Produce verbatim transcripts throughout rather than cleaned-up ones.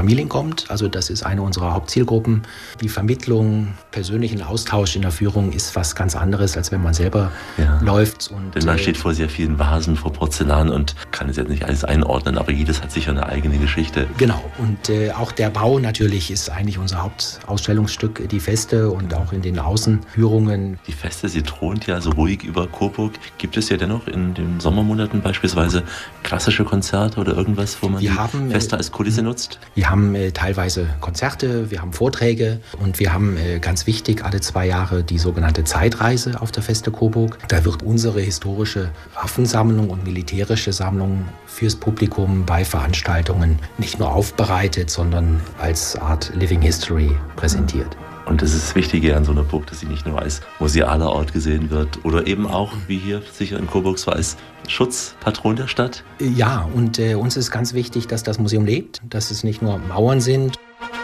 Familien kommt. Also das ist eine unserer Hauptzielgruppen. Die Vermittlung, persönlichen Austausch in der Führung ist was ganz anderes, als wenn man selber ja. läuft. Und, Denn man steht vor sehr vielen Vasen, vor Porzellan und kann es jetzt nicht alles einordnen, aber jedes hat sicher eine eigene Geschichte. Genau. Und äh, auch der Bau natürlich ist eigentlich unser Hauptausstellungsstück, die Feste und auch in den Außenführungen. Die Feste, sie thront ja so ruhig über Coburg. Gibt es ja dennoch in den Sommermonaten beispielsweise klassische Konzerte oder irgendwas, wo man wir die haben, Feste als Kulisse nutzt? Wir haben äh, teilweise Konzerte, wir haben Vorträge und wir haben äh, ganz wichtig alle zwei Jahre die sogenannte Zeitreise auf der Feste Coburg. Da wird unsere historische Waffensammlung und militärische Sammlung fürs Publikum bei Veranstaltungen nicht nur aufbereitet, sondern als Art Living History präsentiert. Und das ist das Wichtige an so einer Burg, dass sie nicht nur als musealer Ort gesehen wird oder eben auch, wie hier sicher in Coburg so als Schutzpatron der Stadt. Ja, und äh, uns ist ganz wichtig, dass das Museum lebt, dass es nicht nur Mauern sind.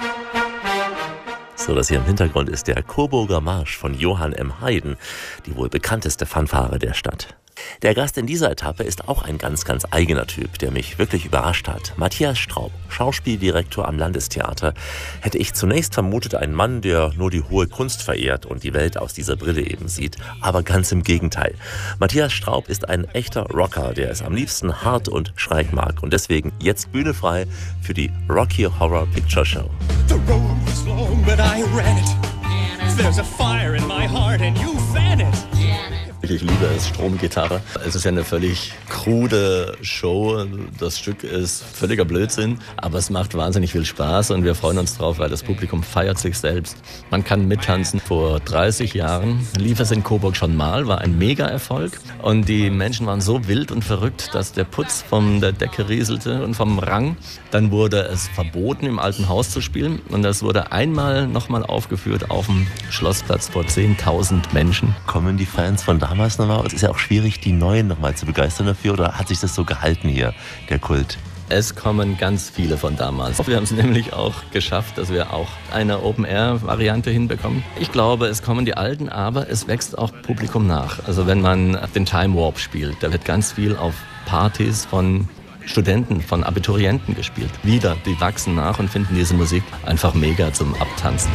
So, das hier im Hintergrund ist der Coburger Marsch von Johann M. Haydn, die wohl bekannteste Fanfare der Stadt. Der Gast in dieser Etappe ist auch ein ganz, ganz eigener Typ, der mich wirklich überrascht hat. Matthias Straub, Schauspieldirektor am Landestheater. Hätte ich zunächst vermutet, ein Mann, der nur die hohe Kunst verehrt und die Welt aus dieser Brille eben sieht. Aber ganz im Gegenteil. Matthias Straub ist ein echter Rocker, der es am liebsten hart und schräg mag. Und deswegen jetzt Bühne frei für die Rocky Horror Picture Show. The road was long, but I ran it. There's a fire in my heart and you fan it. Ich liebe es, Stromgitarre. Es ist ja eine völlig krude Show. Das Stück ist völliger Blödsinn, aber es macht wahnsinnig viel Spaß und wir freuen uns drauf, weil das Publikum feiert sich selbst. Man kann mittanzen. Vor dreißig Jahren lief es in Coburg schon mal, war ein Mega-Erfolg und die Menschen waren so wild und verrückt, dass der Putz von der Decke rieselte und vom Rang. Dann wurde es verboten, im alten Haus zu spielen und das wurde einmal nochmal aufgeführt auf dem Schlossplatz vor zehntausend Menschen. Kommen die Fans von damals nochmal? Es ist ja auch schwierig, die Neuen nochmal zu begeistern dafür, oder hat sich das so gehalten hier, der Kult? Es kommen ganz viele von damals. Wir haben es nämlich auch geschafft, dass wir auch eine Open-Air-Variante hinbekommen. Ich glaube, es kommen die Alten, aber es wächst auch Publikum nach. Also wenn man den Time Warp spielt, da wird ganz viel auf Partys von Studenten, von Abiturienten gespielt. Wieder, die wachsen nach und finden diese Musik einfach mega zum Abtanzen.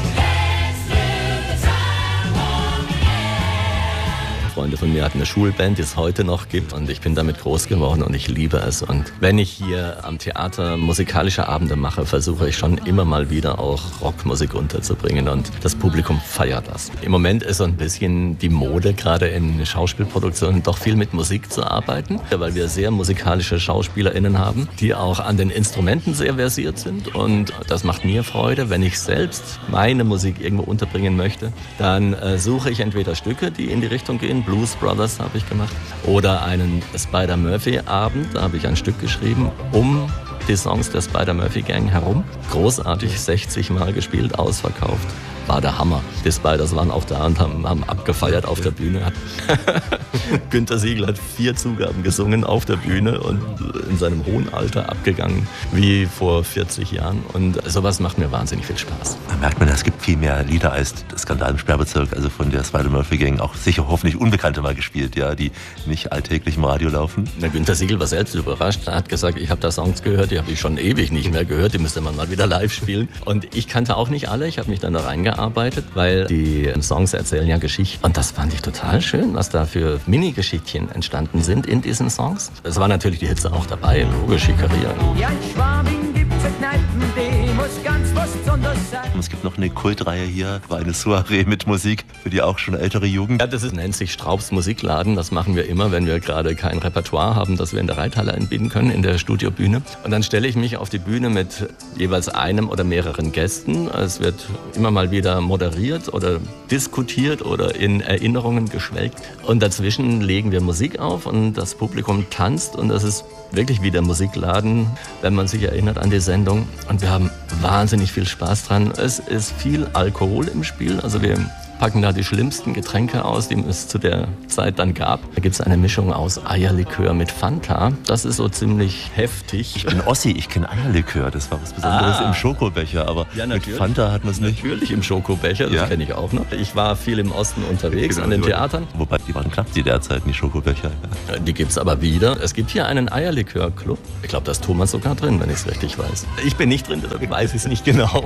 Freunde von mir hatten eine Schulband, die es heute noch gibt und ich bin damit groß geworden und ich liebe es. Und wenn ich hier am Theater musikalische Abende mache, versuche ich schon immer mal wieder auch Rockmusik unterzubringen und das Publikum feiert das. Im Moment ist so ein bisschen die Mode, gerade in Schauspielproduktionen, doch viel mit Musik zu arbeiten, weil wir sehr musikalische SchauspielerInnen haben, die auch an den Instrumenten sehr versiert sind und das macht mir Freude. Wenn ich selbst meine Musik irgendwo unterbringen möchte, dann äh, suche ich entweder Stücke, die in die Richtung gehen. Blues Brothers habe ich gemacht. Oder einen Spider-Murphy-Abend, da habe ich ein Stück geschrieben, um die Songs der Spider-Murphy-Gang herum. Großartig, sechzig Mal gespielt, ausverkauft. War der Hammer. Die Spiders waren auch da und haben, haben abgefeiert auf der Bühne. Günter Siegel hat vier Zugaben gesungen auf der Bühne und in seinem hohen Alter abgegangen wie vor vierzig Jahren. Und sowas macht mir wahnsinnig viel Spaß. Da merkt man, es gibt viel mehr Lieder als Skandal im Sperrbezirk, also von der Spider-Murphy-Gang, auch sicher hoffentlich Unbekannte mal gespielt, ja, die nicht alltäglich im Radio laufen. Na, Günter Siegel war selbst überrascht. Er hat gesagt, ich habe da Songs gehört, die habe ich schon ewig nicht mehr gehört, die müsste man mal wieder live spielen. Und ich kannte auch nicht alle, ich habe mich dann da reingearbeitet. Arbeitet, weil die Songs erzählen ja Geschichten. Und das fand ich total schön, was da für Mini-Geschichtchen entstanden sind in diesen Songs. Es waren natürlich die Hitze auch dabei, logisch, Schikaria. Ja, in Schwabing gibt's eine Kneipen, die muss ganz was besonders sein. Es gibt noch eine Kultreihe hier, war eine Soiree mit Musik für die auch schon ältere Jugend. Ja, das ist, nennt sich Straubs Musikladen. Das machen wir immer, wenn wir gerade kein Repertoire haben, das wir in der Reithalle einbinden können, in der Studiobühne. Und dann stelle ich mich auf die Bühne mit jeweils einem oder mehreren Gästen. Es wird immer mal wieder moderiert oder diskutiert oder in Erinnerungen geschwelgt. Und dazwischen legen wir Musik auf und das Publikum tanzt und das ist wirklich wie der Musikladen, wenn man sich erinnert an die Sendung. Und wir haben wahnsinnig viel Spaß dran. Es ist viel Alkohol im Spiel, also wir packen da die schlimmsten Getränke aus, die es zu der Zeit dann gab. Da gibt es eine Mischung aus Eierlikör mit Fanta. Das ist so ziemlich heftig. Ich bin Ossi, ich kenne Eierlikör. Das war was Besonderes ah. im Schokobecher, aber ja, mit Fanta hat man es nicht. Natürlich im Schokobecher, das ja. kenne ich auch noch. Ich war viel im Osten unterwegs, genau, an den Theatern. Wobei, die waren knapp die derzeit, die Schokobecher. Ja. Die gibt es aber wieder. Es gibt hier einen Eierlikör-Club. Ich glaube, da ist Thomas sogar drin, wenn ich es richtig weiß. Ich bin nicht drin, deshalb weiß ich es nicht genau.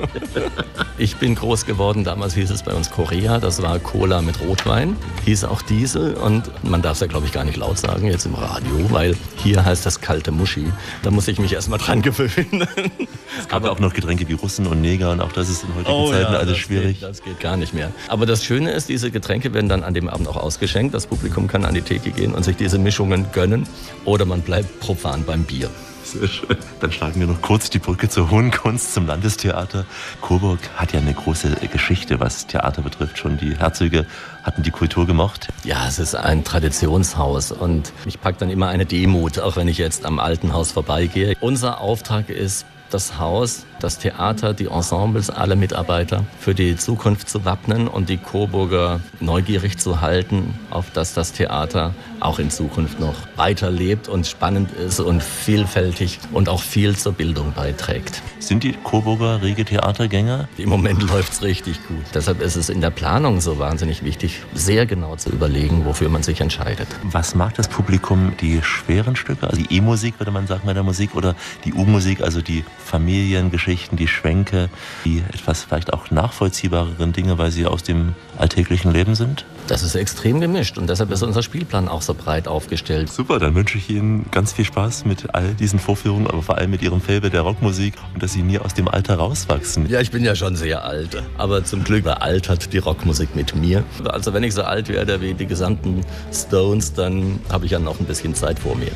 Ich bin groß geworden, damals hieß es bei uns Korea, das war Cola mit Rotwein. Hieß auch Diesel und man darf es ja, glaube ich, gar nicht laut sagen jetzt im Radio, weil hier heißt das kalte Muschi. Da muss ich mich erstmal dran gewöhnen. Es gab aber auch noch Getränke wie Russen und Neger und auch das ist in heutigen oh, Zeiten ja, alles schwierig. Geht, das geht gar nicht mehr. Aber das Schöne ist, diese Getränke werden dann an dem Abend auch ausgeschenkt. Das Publikum kann an die Theke gehen und sich diese Mischungen gönnen oder man bleibt profan beim Bier. Sehr schön. Dann schlagen wir noch kurz die Brücke zur Hohen Kunst, zum Landestheater. Coburg hat ja eine große Geschichte, was Theater betrifft. Schon die Herzöge hatten die Kultur gemocht. Ja, es ist ein Traditionshaus und ich packe dann immer eine Demut, auch wenn ich jetzt am alten Haus vorbeigehe. Unser Auftrag ist, das Haus, das Theater, die Ensembles, alle Mitarbeiter für die Zukunft zu wappnen und die Coburger neugierig zu halten, auf dass das Theater auch in Zukunft noch weiterlebt und spannend ist und vielfältig und auch viel zur Bildung beiträgt. Sind die Coburger rege Theatergänger? Im Moment läuft es richtig gut. Deshalb ist es in der Planung so wahnsinnig wichtig, sehr genau zu überlegen, wofür man sich entscheidet. Was mag das Publikum? Die schweren Stücke, also die E-Musik, würde man sagen bei der Musik, oder die U-Musik, also die Familiengeschichten, die Schwenke, die etwas vielleicht auch nachvollziehbareren Dinge, weil sie aus dem alltäglichen Leben sind? Das ist extrem gemischt und deshalb ist unser Spielplan auch so breit aufgestellt. Super, dann wünsche ich Ihnen ganz viel Spaß mit all diesen Vorführungen, aber vor allem mit Ihrem Faible der Rockmusik und dass Sie nie aus dem Alter rauswachsen. Ja, ich bin ja schon sehr alt, aber zum Glück altert die Rockmusik mit mir. Also wenn ich so alt werde wie die gesamten Stones, dann habe ich ja noch ein bisschen Zeit vor mir.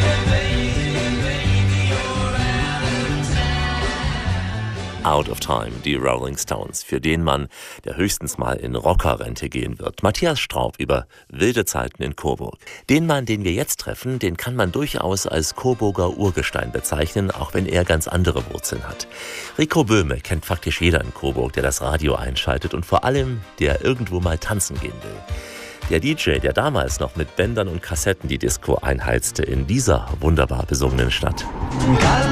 Out of Time, die Rolling Stones, für den Mann, der höchstens mal in Rockerrente gehen wird. Matthias Straub über wilde Zeiten in Coburg. Den Mann, den wir jetzt treffen, den kann man durchaus als Coburger Urgestein bezeichnen, auch wenn er ganz andere Wurzeln hat. Rico Böhme kennt faktisch jeder in Coburg, der das Radio einschaltet und vor allem, der irgendwo mal tanzen gehen will. Der D J, der damals noch mit Bändern und Kassetten die Disco einheizte in dieser wunderbar besungenen Stadt.